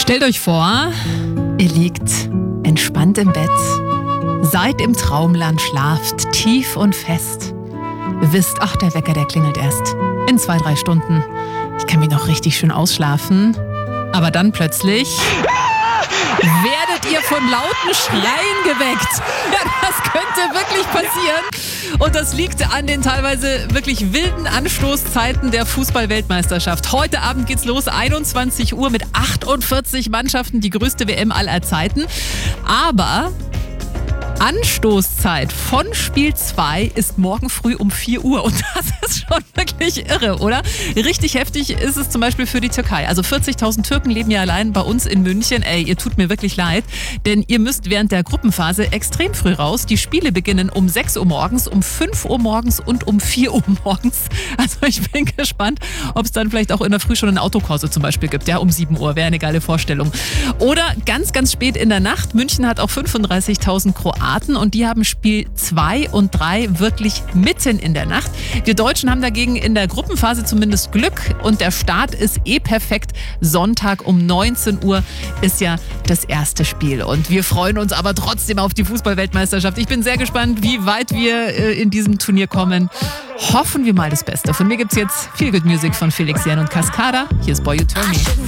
Stellt euch vor, ihr liegt entspannt im Bett, seid im Traumland, schlaft tief und fest. Ihr wisst, ach, der Wecker, der klingelt erst in 2-3 Stunden. Ich kann mich noch richtig schön ausschlafen. Aber dann plötzlich werdet ihr von lauten Schreien geweckt. Ja, das könnte wirklich passieren. Und das liegt an den teilweise wirklich wilden Anstoßzeiten der Fußball-Weltmeisterschaft. Heute Abend geht's los, 21 Uhr mit 48 Mannschaften, die größte WM aller Zeiten. Aber Anstoßzeit von Spiel 2 ist morgen früh um 4 Uhr. Und das ist schon wirklich irre, oder? Richtig heftig ist es zum Beispiel für die Türkei. Also 40.000 Türken leben ja allein bei uns in München. Ey, ihr tut mir wirklich leid, denn ihr müsst während der Gruppenphase extrem früh raus. Die Spiele beginnen um 6 Uhr morgens, um 5 Uhr morgens und um 4 Uhr morgens. Also ich bin gespannt, ob es dann vielleicht auch in der Früh schon eine Autokurse zum Beispiel gibt. Ja, um 7 Uhr, wäre eine geile Vorstellung. Oder ganz, ganz spät in der Nacht. München hat auch 35.000 Kroaten. Und die haben Spiel 2 und 3 wirklich mitten in der Nacht. Wir Deutschen haben dagegen in der Gruppenphase zumindest Glück und der Start ist perfekt. Sonntag um 19 Uhr ist ja das erste Spiel und wir freuen uns aber trotzdem auf die Fußball-Weltmeisterschaft. Ich bin sehr gespannt, wie weit wir in diesem Turnier kommen. Hoffen wir mal das Beste. Von mir gibt es jetzt Feel Good Music von Felix Jähn und Cascada. Hier ist Boy You Turn Me.